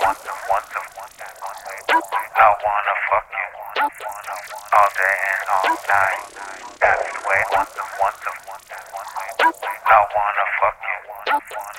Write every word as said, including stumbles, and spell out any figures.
I wanna fuck you all day and all night. That's the way. I wanna fuck you.